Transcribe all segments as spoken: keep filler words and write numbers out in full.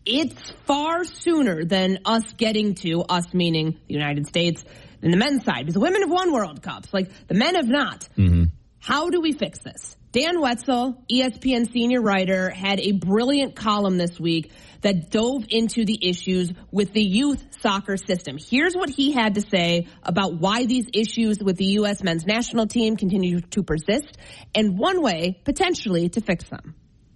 it's far sooner than us getting to, us meaning the United States, than the men's side. Because the women have won World Cups. Like, the men have not. Mm-hmm. How do we fix this? Dan Wetzel, E S P N senior writer, had a brilliant column this week that dove into the issues with the youth soccer system. Here's what he had to say about why these issues with the U S men's national team continue to persist, and one way, potentially, to fix them.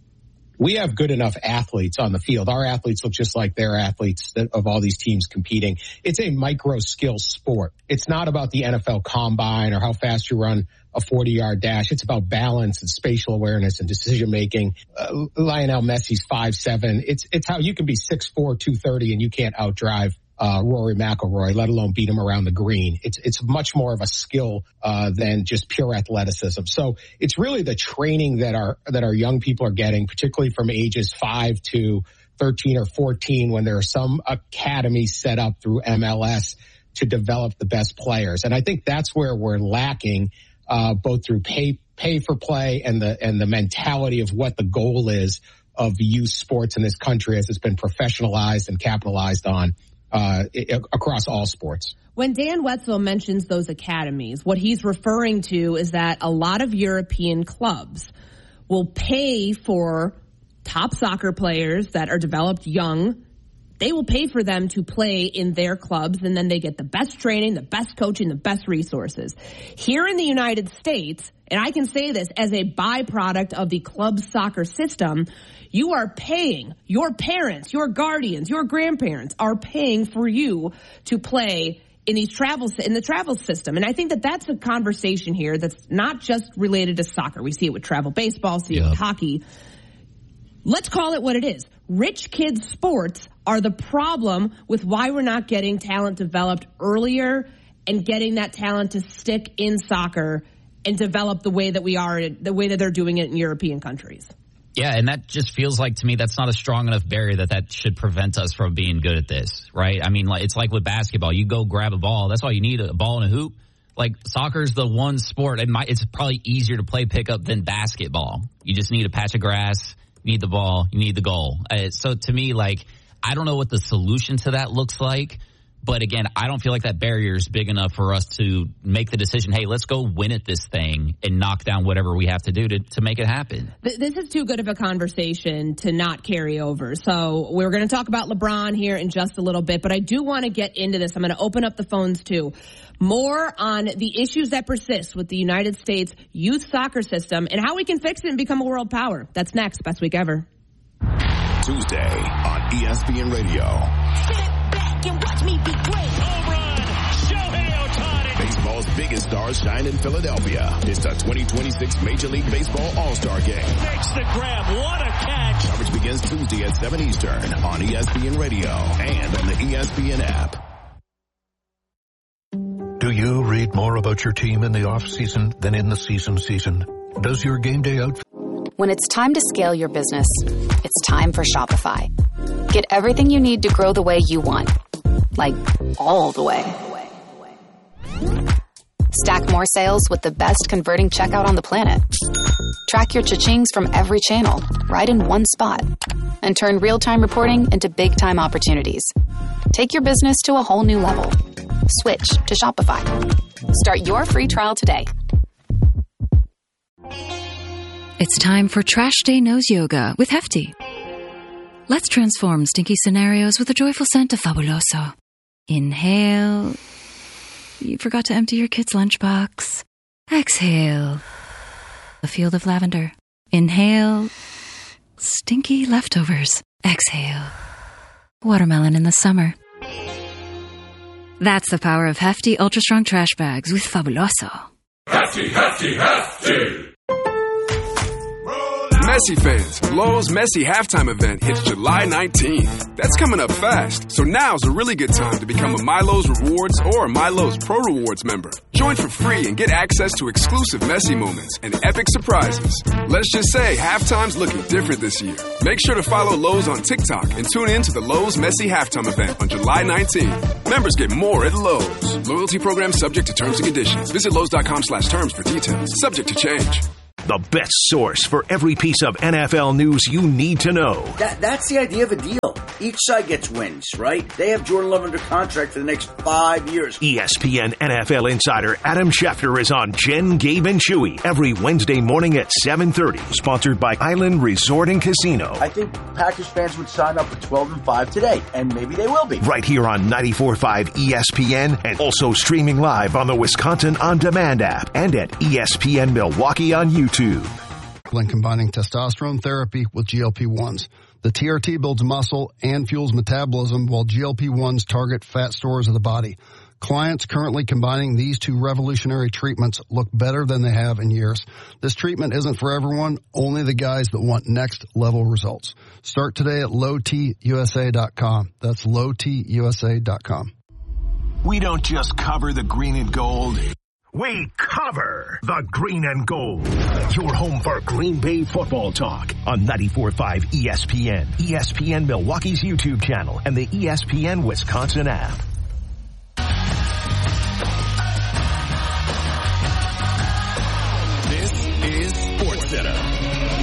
We have good enough athletes on the field. Our athletes look just like their athletes that, of all these teams competing. It's a micro skill sport. It's not about the N F L combine or how fast you run a forty-yard dash. It's about balance and spatial awareness and decision-making. Uh, Lionel Messi's five seven. It's it's how you can be six four, two thirty, and you can't outdrive uh, Rory McIlroy, let alone beat him around the green. It's it's much more of a skill uh, than just pure athleticism. So it's really the training that our that our young people are getting, particularly from ages five to thirteen or fourteen, when there are some academies set up through M L S to develop the best players. And I think that's where we're lacking. Uh, both through pay pay for play and the and the mentality of what the goal is of youth sports in this country as it's been professionalized and capitalized on uh, it, across all sports. When Dan Wetzel mentions those academies, what he's referring to is that a lot of European clubs will pay for top soccer players that are developed young. They will pay for them to play in their clubs, and then they get the best training, the best coaching, the best resources. Here in the United States, and I can say this as a byproduct of the club soccer system, you are paying, your parents, your guardians, your grandparents are paying for you to play in these travel in the travel system. And I think that that's a conversation here that's not just related to soccer. We see it with travel baseball, see yep. it with hockey. Let's call it what it is. Rich kids' sports are the problem with why we're not getting talent developed earlier and getting that talent to stick in soccer and develop the way that we are, the way that they're doing it in European countries. Yeah, and that just feels like to me that's not a strong enough barrier that that should prevent us from being good at this, right? I mean, like it's like with basketball. You go grab a ball. That's all you need, a ball and a hoop. Like soccer's the one sport. It might, it's probably easier to play pickup than basketball. You just need a patch of grass. You need the ball. You need the goal. Uh, so to me, like, I don't know what the solution to that looks like. But again, I don't feel like that barrier is big enough for us to make the decision, hey, let's go win at this thing and knock down whatever we have to do to, to make it happen. This is too good of a conversation to not carry over. So we're going to talk about LeBron here in just a little bit, but I do want to get into this. I'm going to open up the phones too. More on the issues that persist with the United States youth soccer system and how we can fix it and become a world power. That's next. Best week ever. Tuesday on E S P N Radio. Sit back and watch me be great. Home run, Shohei Ohtani. Baseball's biggest stars shine in Philadelphia. It's the twenty twenty-six Major League Baseball All-Star Game. Makes the grab. What a catch. Coverage begins Tuesday at seven Eastern on E S P N Radio and on the E S P N app. Do you read more about your team in the off-season than in the season season? Does your game day outfit? When it's time to scale your business, it's time for Shopify. Get everything you need to grow the way you want. Like, all the way. Stack more sales with the best converting checkout on the planet. Track your cha-chings from every channel, right in one spot. And turn real-time reporting into big-time opportunities. Take your business to a whole new level. Switch to Shopify. Start your free trial today. It's time for Trash Day Nose Yoga with Hefty. Let's transform stinky scenarios with a joyful scent of Fabuloso. Inhale. You forgot to empty your kid's lunchbox. Exhale. A field of lavender. Inhale. Stinky leftovers. Exhale. Watermelon in the summer. That's the power of Hefty Ultra Strong Trash Bags with Fabuloso. Hefty, Hefty, Hefty! Messi fans, Lowe's Messi halftime event hits July nineteenth. That's coming up fast, so now's a really good time to become a MyLowe's Rewards or a MyLowe's Pro Rewards member. Join for free and get access to exclusive Messi moments and epic surprises. Let's just say halftime's looking different this year. Make sure to follow Lowe's on TikTok and tune in to the Lowe's Messi halftime event on July nineteenth. Members get more at Lowe's. Loyalty program subject to terms and conditions. Visit Lowe's.com slash terms for details. Subject to change. the best source for every piece of N F L news you need to know. That, that's the idea of a deal. Each side gets wins, right? They have Jordan Love under contract for the next five years. E S P N N F L insider Adam Schefter is on Jen, Gabe, and Chewy every Wednesday morning at seven thirty. Sponsored by Island Resort and Casino. I think Packers fans would sign up for twelve and five today, and maybe they will be. Right here on ninety-four point five E S P N and also streaming live on the Wisconsin On Demand app and at E S P N Milwaukee on YouTube. When combining testosterone therapy with G L P ones. The T R T builds muscle and fuels metabolism while G L P ones target fat stores of the body. Clients currently combining these two revolutionary treatments look better than they have in years. This treatment isn't for everyone, only the guys that want next level results. Start today at low t u s a dot com. That's low t u s a dot com. We don't just cover the green and gold. We cover the green and gold. Your home for Green Bay football talk on ninety-four point five E S P N, E S P N Milwaukee's YouTube channel, and the E S P N Wisconsin app. This is SportsCenter.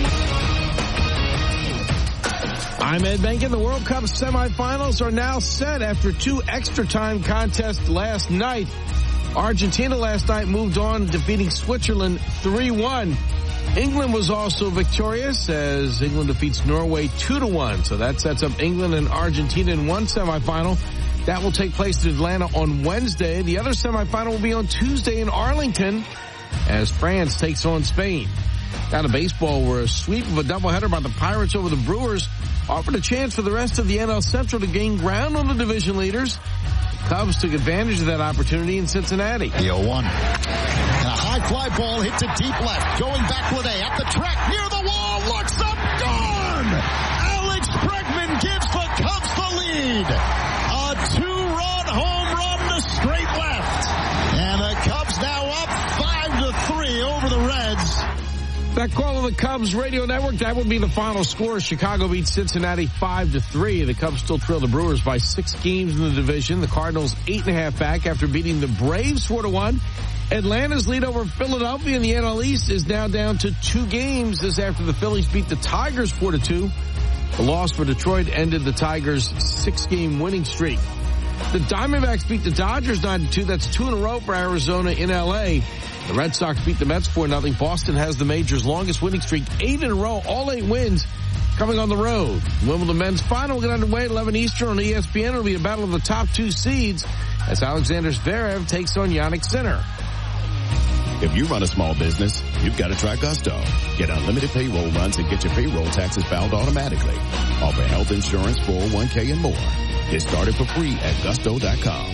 I'm Ed Benkin. The World Cup semifinals are now set after two extra time contests last night. Argentina last night moved on, defeating Switzerland three one. England was also victorious as England defeats Norway two to one. So that sets up England and Argentina in one semifinal. That will take place in Atlanta on Wednesday. The other semifinal will be on Tuesday in Arlington as France takes on Spain. Down to baseball, where a sweep of a doubleheader by the Pirates over the Brewers offered a chance for the rest of the N L Central to gain ground on the division leaders. Cubs took advantage of that opportunity in Cincinnati. The oh one. And a high fly ball hit to deep left. Going back with a at the track near the wall. Looks up. Gone! Alex Bregman gives the Cubs the lead. A two-run home run to straight left. And the Cubs now up five to three over the Reds. That call of the Cubs radio network, that would be the final score. Chicago beats Cincinnati five to three. The Cubs still trail the Brewers by six games in the division. The Cardinals eight and a half back after beating the Braves four to one. Atlanta's lead over Philadelphia in the N L East is now down to two games. This after the Phillies beat the Tigers four to two. The loss for Detroit ended the Tigers' six-game winning streak. The Diamondbacks beat the Dodgers nine to two. That's two in a row for Arizona in L A. The Red Sox beat the Mets four nothing. Boston has the major's longest winning streak, eight in a row, all eight wins coming on the road. Wimbledon men's final will get underway at eleven Eastern on E S P N. It'll be a battle of the top two seeds as Alexander Zverev takes on Yannick Sinner. If you run a small business, you've got to try Gusto. Get unlimited payroll runs and get your payroll taxes filed automatically. Offer health insurance, four oh one k, and more. Get started for free at gusto dot com.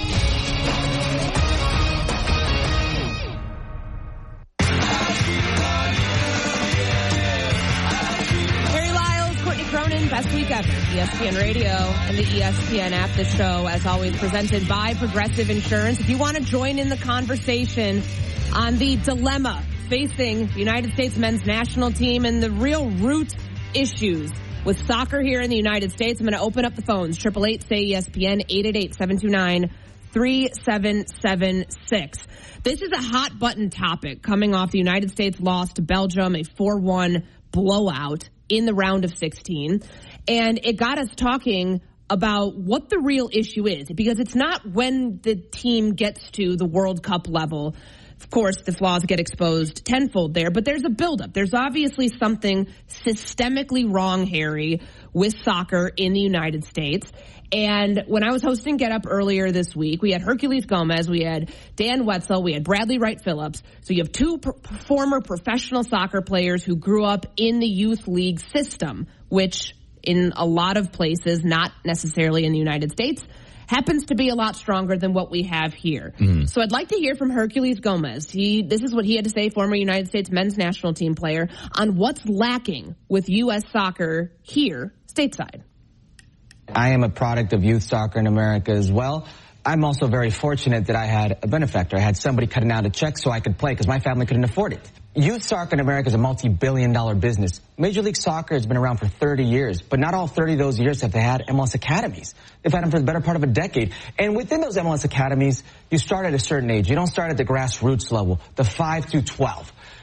Best week ever. E S P N Radio and the E S P N app. The show, as always, presented by Progressive Insurance. If you want to join in the conversation on the dilemma facing the United States men's national team and the real root issues with soccer here in the United States, I'm going to open up the phones. Triple eight say E S P N, eight eight eight, seven two nine, three seven seven six. This is a hot button topic coming off the United States loss to Belgium, a four one blowout in the round of sixteen. And it got us talking about what the real issue is, because it's not when the team gets to the World Cup level. Of course, the flaws get exposed tenfold there, but there's a buildup. There's obviously something systemically wrong, Harry, with soccer in the United States. And when I was hosting Get Up earlier this week, we had Herculez Gomez, we had Dan Wetzel, we had Bradley Wright Phillips. So you have two pr- former professional soccer players who grew up in the youth league system, which in a lot of places, not necessarily in the United States, happens to be a lot stronger than what we have here. Mm. So I'd like to hear from Herculez Gomez. He, this is what he had to say, former United States men's national team player, on what's lacking with U S soccer here stateside. I am a product of youth soccer in America as well. I'm also very fortunate that I had a benefactor. I had somebody cutting out a check so I could play because my family couldn't afford it. Youth soccer in America is a multi-billion dollar business. Major League Soccer has been around for thirty years, but not all thirty of those years have they had M L S academies. They've had them for the better part of a decade. And within those M L S academies, you start at a certain age. You don't start at the grassroots level, the five through twelve.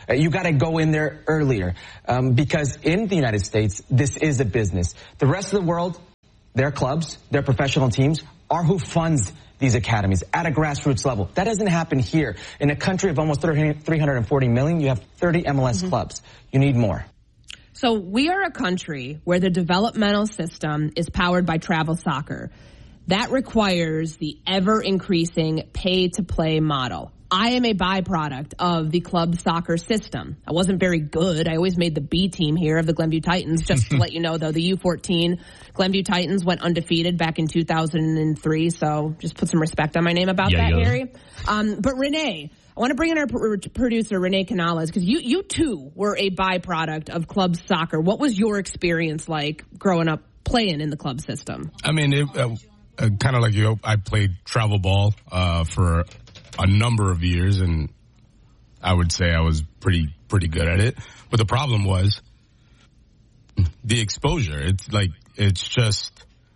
Uh, you got to go in there earlier um, because in the United States, this is a business. The rest of the world, their clubs, their professional teams are who funds these academies at a grassroots level. That doesn't happen here. In a country of almost three hundred forty million, you have thirty M L S mm-hmm. clubs. You need more. So we are a country where the developmental system is powered by travel soccer. That requires the ever-increasing pay-to-play model. I am a byproduct of the club soccer system. I wasn't very good. I always made the B team here of the Glenview Titans. Just to let you know, though, the U fourteen Glenview Titans went undefeated back in two thousand three, so just put some respect on my name about yeah, that, yeah. Harry. Um, but Renee, I want to bring in our pr- producer, Renee Canales, because you, you too were a byproduct of club soccer. What was your experience like growing up playing in the club system? I mean, it, uh, uh, kind of like you, I played travel ball uh, for a number of years, and I would say I was pretty pretty good at it. But the problem was the exposure. It's like, it's just,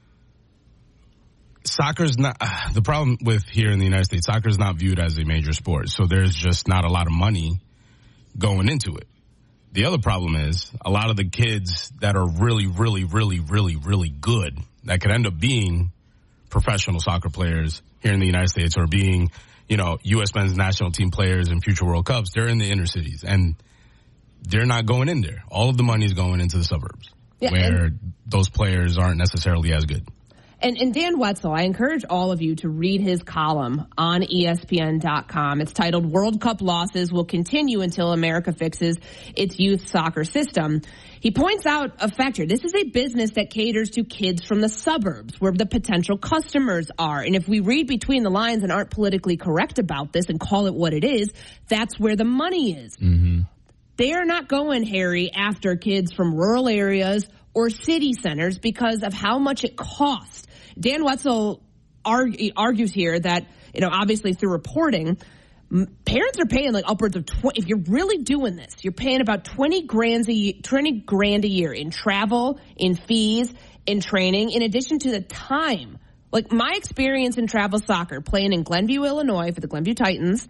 soccer's not, uh, the problem with here in the United States, soccer is not viewed as a major sport. So there's just not a lot of money going into it. The other problem is a lot of the kids that are really, really, really, really, really good that could end up being professional soccer players here in the United States or being, you know, U S men's national team players in future World Cups, they're in the inner cities and they're not going in there. All of the money is going into the suburbs yeah, where those players aren't necessarily as good. And, and Dan Wetzel, I encourage all of you to read his column on E S P N dot com. It's titled World Cup Losses Will Continue Until America Fixes Its Youth Soccer System. He points out a factor. This is a business that caters to kids from the suburbs where the potential customers are. And if we read between the lines and aren't politically correct about this and call it what it is, that's where the money is. Mm-hmm. They are not going, Harry, after kids from rural areas or city centers because of how much it costs. Dan Wetzel argue, argues here that, you know, obviously through reporting, parents are paying like upwards of twenty. If you're really doing this, you're paying about twenty grand a twenty grand a year in travel, in fees, in training, in addition to the time. Like my experience in travel soccer, playing in Glenview, Illinois for the Glenview Titans,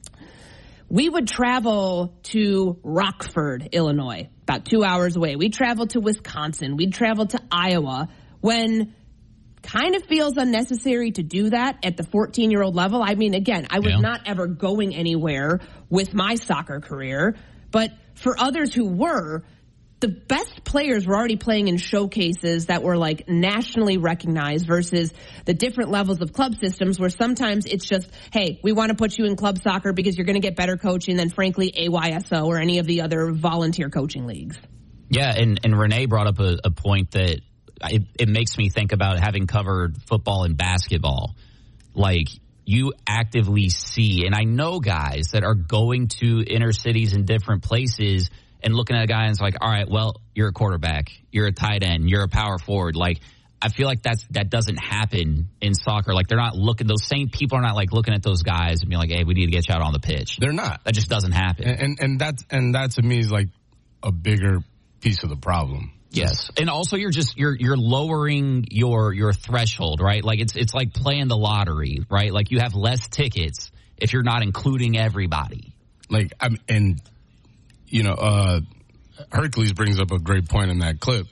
we would travel to Rockford, Illinois, about two hours away. We'd travel to Wisconsin. We'd travel to Iowa. When kind of feels unnecessary to do that at the fourteen-year-old level. I mean, again, I was yeah. not ever going anywhere with my soccer career, but for others who were, the best players were already playing in showcases that were like nationally recognized versus the different levels of club systems where sometimes it's just, hey, we want to put you in club soccer because you're going to get better coaching than, frankly, A Y S O or any of the other volunteer coaching leagues. Yeah, and, and Renee brought up a, a point that It, it makes me think about having covered football and basketball. Like, you actively see, and I know guys that are going to inner cities in different places and looking at a guy and it's like, all right, well, you're a quarterback, you're a tight end, you're a power forward. Like, I feel like that's, that doesn't happen in soccer. Like, they're not looking, those same people are not like looking at those guys and being like, hey, we need to get you out on the pitch. They're not. That just doesn't happen. And, and, and that's, and that to me is like a bigger piece of the problem. Yes. And also you're just you're you're lowering your your threshold, right? Like it's it's like playing the lottery, right? Like you have less tickets if you're not including everybody. Like I'm and you know, uh Hercules brings up a great point in that clip.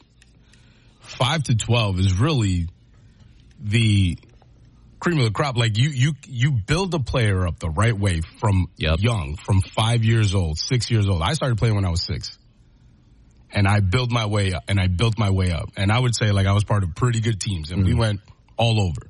five to twelve is really the cream of the crop. Like you you you build a player up the right way from yep. young, from five years old, six years old. I started playing when I was six. And I built my way up, and I built my way up. And I would say, like, I was part of pretty good teams, and mm-hmm. we went all over.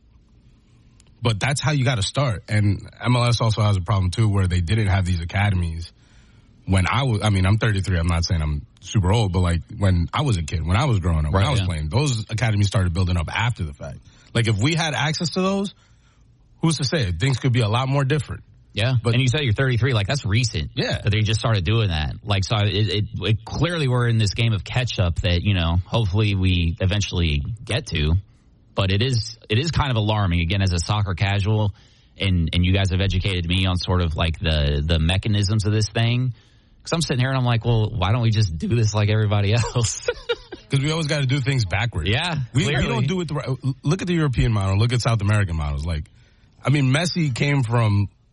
But that's how you got to start. And M L S also has a problem, too, where they didn't have these academies when I was, I mean, I'm thirty-three. I'm not saying I'm super old, but, like, when I was a kid, when I was growing up, right, when I was yeah. playing, those academies started building up after the fact. Like, if we had access to those, who's to say? Things could be a lot more different. Yeah, but and you said you're thirty-three, like that's recent. Yeah, that they just started doing that. Like, so it, it, it clearly we're in this game of catch up that you know hopefully we eventually get to. But it is it is kind of alarming again as a soccer casual, and and you guys have educated me on sort of like the the mechanisms of this thing. Because I'm sitting here and I'm like, well, why don't we just do this like everybody else? Because we always got to do things backwards. Yeah, we, we don't do it the right. Look at the European model. Look at South American models. Like, I mean, Messi came from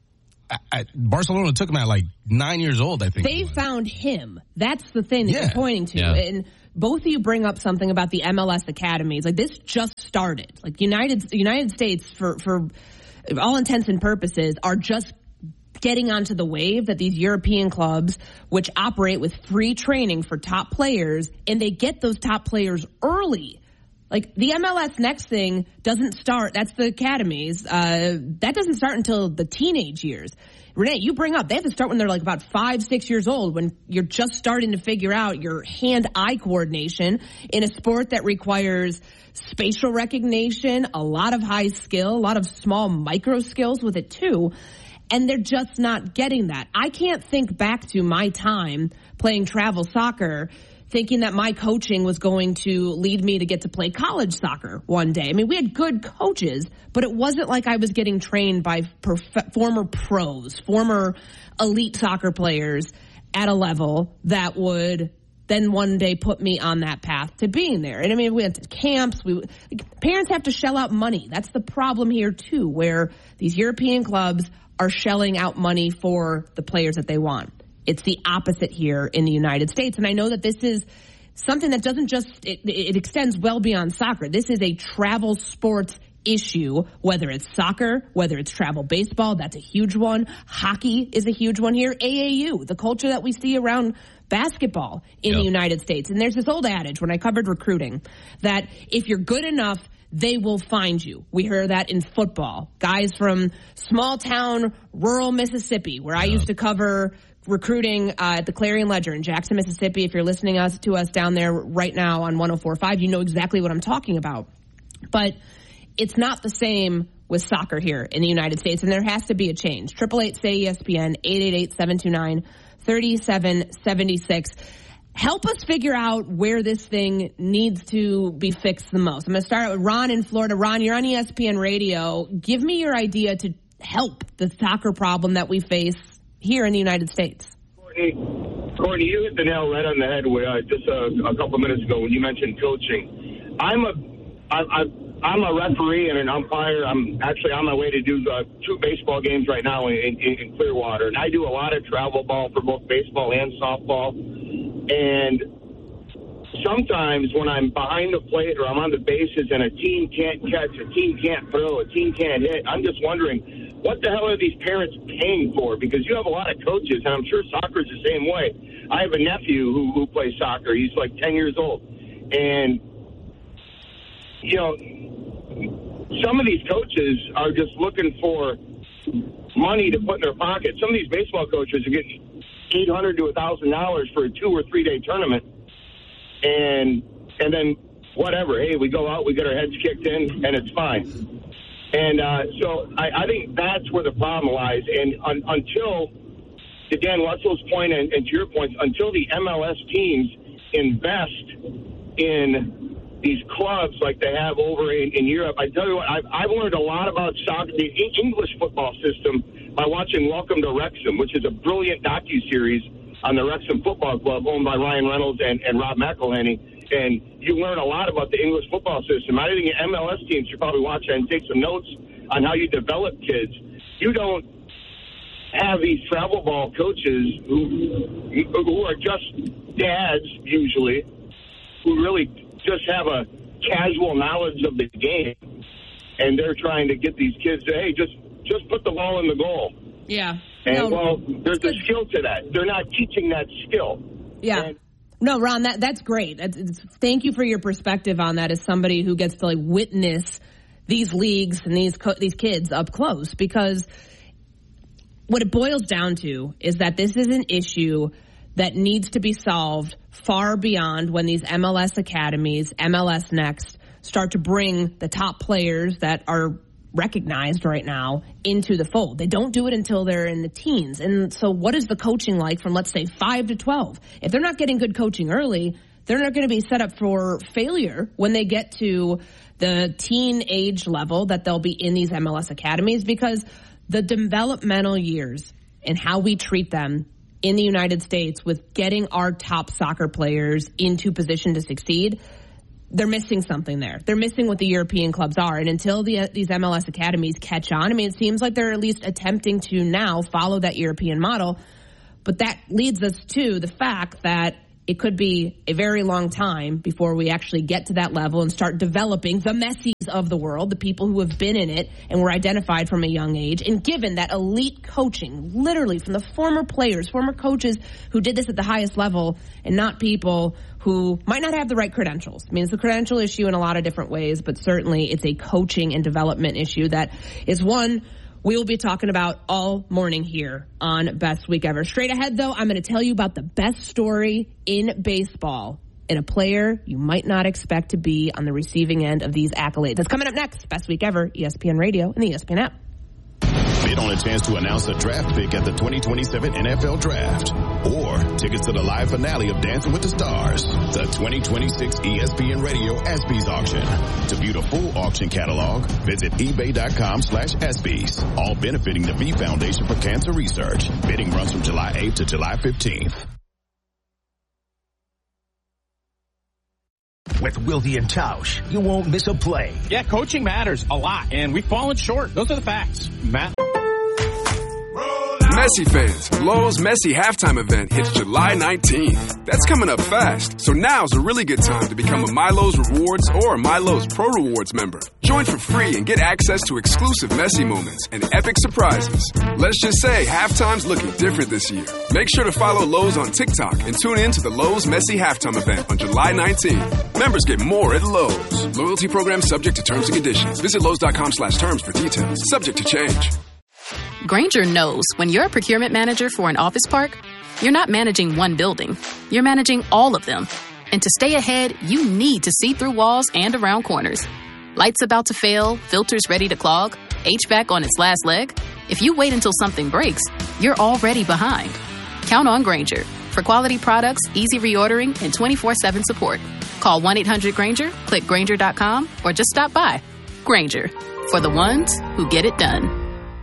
I, I, Barcelona took him at like nine years old, I think. They found him. That's the thing that Yeah. you're pointing to. Yeah. And both of you bring up something about the M L S academies. Like, this just started. Like, United United States, for, for all intents and purposes, are just getting onto the wave that these European clubs, which operate with free training for top players, and they get those top players early. Like, the M L S next thing doesn't start, that's the academies, uh, that doesn't start until the teenage years. Renee, you bring up, they have to start when they're like about five, six years old, when you're just starting to figure out your hand-eye coordination in a sport that requires spatial recognition, a lot of high skill, a lot of small micro skills with it too. And they're just not getting that. I can't think back to my time playing travel soccer thinking that my coaching was going to lead me to get to play college soccer one day. I mean, we had good coaches, but it wasn't like I was getting trained by perf- former pros, former elite soccer players at a level that would then one day put me on that path to being there. And I mean, we went to camps. We like, parents have to shell out money. That's the problem here too, where these European clubs are shelling out money for the players that they want. It's the opposite here in the United States. And I know that this is something that doesn't just, it, it extends well beyond soccer. This is a travel sports issue, whether it's soccer, whether it's travel baseball, that's a huge one. Hockey is a huge one here. A A U, the culture that we see around basketball in Yep. the United States. And there's this old adage when I covered recruiting that if you're good enough, they will find you. We hear that in football. Guys from small town, rural Mississippi, where I used to cover recruiting uh, at the Clarion Ledger in Jackson, Mississippi. If you're listening us to us down there right now on one oh four point five, you know exactly what I'm talking about. But it's not the same with soccer here in the United States, and there has to be a change. Triple eight say E S P N, eight eight eight, seven two nine, three seven seven six. Help us figure out where this thing needs to be fixed the most. I'm going to start with Ron in Florida. Ron, you're on E S P N Radio. Give me your idea to help the soccer problem that we face here in the United States. Courtney, Courtney, you hit the nail right on the head with, uh, just a, a couple minutes ago when you mentioned coaching. I'm a, I, I, I'm a referee and an umpire. I'm actually on my way to do uh, two baseball games right now in, in, in Clearwater, and I do a lot of travel ball for both baseball and softball. And sometimes when I'm behind the plate or I'm on the bases and a team can't catch, a team can't throw, a team can't hit, I'm just wondering, what the hell are these parents paying for? Because you have a lot of coaches, and I'm sure soccer's the same way. I have a nephew who, who plays soccer. He's like ten years old. And, you know, some of these coaches are just looking for money to put in their pocket. Some of these baseball coaches are getting eight hundred dollars to one thousand dollars for a two- or three-day tournament. And and then whatever, hey, we go out, we get our heads kicked in, and it's fine. And uh, so I, I think that's where the problem lies. And un, until, to Dan Wetzel's point and, and to your points, until the M L S teams invest in these clubs like they have over in, in Europe, I tell you what, I've, I've learned a lot about soccer, the English football system, by watching Welcome to Wrexham, which is a brilliant docuseries on the Wrexham Football Club owned by Ryan Reynolds and, and Rob McElhenney. And you learn a lot about the English football system. I think M L S teams should probably watch that and take some notes on how you develop kids. You don't have these travel ball coaches who who are just dads, usually, who really just have a casual knowledge of the game. And they're trying to get these kids to, hey, just, just put the ball in the goal. Yeah. And, no, well, there's a skill to that. They're not teaching that skill. Yeah. And, No, Ron, that that's great. That's, it's, thank you for your perspective on that as somebody who gets to like witness these leagues and these co- these kids up close, because what it boils down to is that this is an issue that needs to be solved far beyond when these M L S academies, M L S Next, start to bring the top players that are recognized right now into the fold. They don't do it until they're in the teens. And so what is the coaching like from, let's say, five to twelve? If they're not getting good coaching early, they're not going to be set up for failure when they get to the teen age level that they'll be in these M L S academies, because the developmental years and how we treat them in the United States with getting our top soccer players into position to succeed, they're missing something there. They're missing what the European clubs are. And until the, these M L S academies catch on, I mean, it seems like they're at least attempting to now follow that European model. But that leads us to the fact that it could be a very long time before we actually get to that level and start developing the Messis of the world, the people who have been in it and were identified from a young age. And given that elite coaching, literally from the former players, former coaches who did this at the highest level, and not people who might not have the right credentials. I mean, it's a credential issue in a lot of different ways, but certainly it's a coaching and development issue that is one we will be talking about all morning here on Best Week Ever. Straight ahead, though, I'm going to tell you about the best story in baseball in a player you might not expect to be on the receiving end of these accolades. That's coming up next. Best Week Ever, E S P N Radio and the E S P N app. Bid on a chance to announce a draft pick at the twenty twenty-seven N F L Draft, or tickets to the live finale of Dancing with the Stars, the twenty twenty-six E S P N Radio ESPYs auction. To view the full auction catalog, visit ebay.com slash ESPYs, all benefiting the V Foundation for Cancer Research. Bidding runs from July eighth to July fifteenth. With Wilde and Tausch, you won't miss a play. Yeah, coaching matters a lot, and we've fallen short. Those are the facts. Matt. Messi fans, Lowe's Messi halftime event hits July nineteenth. That's coming up fast, so now's a really good time to become a MyLowe's Rewards or MyLowe's Pro Rewards member. Join for free and get access to exclusive Messi moments and epic surprises. Let's just say halftime's looking different this year. Make sure to follow Lowe's on TikTok and tune in to the Lowe's Messi halftime event on July nineteenth. Members get more at Lowe's. Loyalty program subject to terms and conditions. Visit Lowe's.com slash terms for details. Subject to change. Grainger knows when you're a procurement manager for an office park, you're not managing one building. You're managing all of them. And to stay ahead, you need to see through walls and around corners. Lights about to fail, filters ready to clog, H V A C on its last leg. If you wait until something breaks, you're already behind. Count on Grainger for quality products, easy reordering, and twenty-four seven support. Call one eight hundred Grainger, click Grainger dot com, or just stop by. Grainger, for the ones who get it done.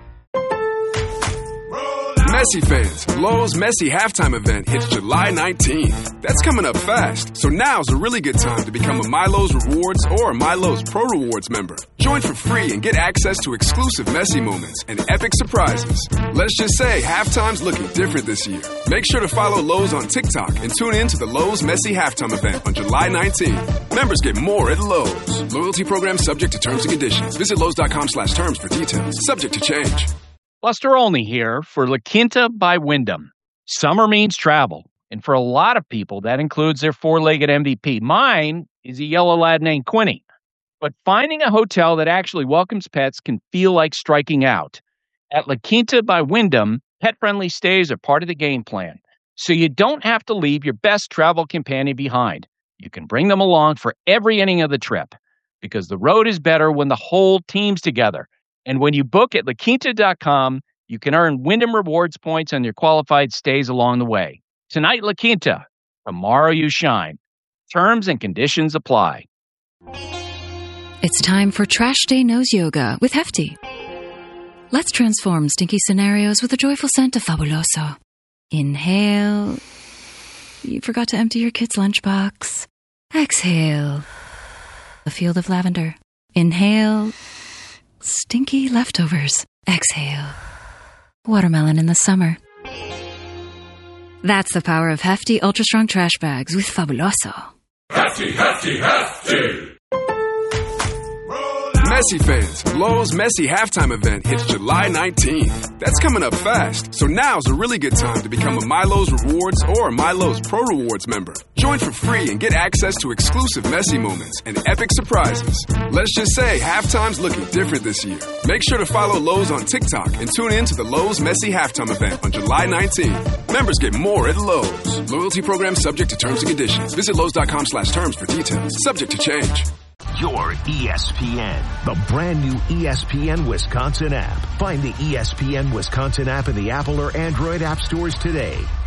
Messi fans, Lowe's Messi halftime event hits July nineteenth. That's coming up fast, so now's a really good time to become a MyLowe's Rewards or MyLowe's Pro Rewards member. Join for free and get access to exclusive Messi moments and epic surprises. Let's just say halftime's looking different this year. Make sure to follow Lowe's on TikTok and tune in to the Lowe's Messi halftime event on July nineteenth. Members get more at Lowe's. Loyalty program subject to terms and conditions. Visit Lowe's.com slash terms for details. Subject to change. Buster Olney here for La Quinta by Wyndham. Summer means travel, and for a lot of people, that includes their four-legged M V P. Mine is a yellow lad named Quinny. But finding a hotel that actually welcomes pets can feel like striking out. At La Quinta by Wyndham, pet-friendly stays are part of the game plan, so you don't have to leave your best travel companion behind. You can bring them along for every inning of the trip, because the road is better when the whole team's together. And when you book at La Quinta dot com, you can earn Wyndham Rewards points on your qualified stays along the way. Tonight, La Quinta. Tomorrow, you shine. Terms and conditions apply. It's time for Trash Day Nose Yoga with Hefty. Let's transform stinky scenarios with a joyful scent of Fabuloso. Inhale. You forgot to empty your kid's lunchbox. Exhale. A field of lavender. Inhale. Stinky leftovers. Exhale. Watermelon in the summer. That's the power of Hefty Ultra Strong Trash Bags with Fabuloso. Hefty, hefty, hefty. Messi fans, Lowe's Messi halftime event hits July nineteenth. That's coming up fast, so now's a really good time to become a MyLowe's Rewards or MyLowe's Pro Rewards member. Join for free and get access to exclusive Messi moments and epic surprises. Let's just say halftime's looking different this year. Make sure to follow Lowe's on TikTok and tune in to the Lowe's Messi halftime event on July nineteenth. Members get more at Lowe's. Loyalty program subject to terms and conditions. Visit Lowe's.com slash terms for details. Subject to change. Your E S P N, the brand new E S P N Wisconsin app. Find the E S P N Wisconsin app in the Apple or Android app stores today.